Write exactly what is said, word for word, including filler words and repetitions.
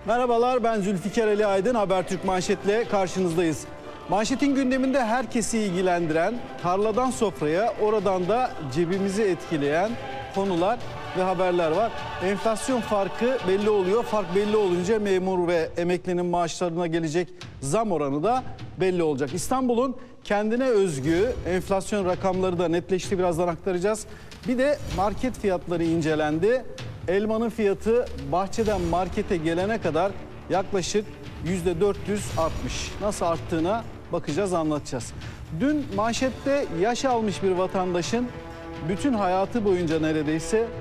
Merhabalar, ben Zülfikar Ali Aydın. Habertürk Manşet'le karşınızdayız. Manşetin gündeminde herkesi ilgilendiren, tarladan sofraya, oradan da cebimizi etkileyen konular ve haberler var. Enflasyon farkı belli oluyor. Fark belli olunca memur ve emeklinin maaşlarına gelecek zam oranı da belli olacak. İstanbul'un kendine özgü enflasyon rakamları da netleşti. Birazdan aktaracağız. Bir de market fiyatları incelendi. Elmanın fiyatı bahçeden markete gelene kadar yaklaşık yüzde dört yüz artmış. Nasıl arttığına bakacağız, anlatacağız. Dün manşette yaş almış bir vatandaşın bütün hayatı boyunca neredeyse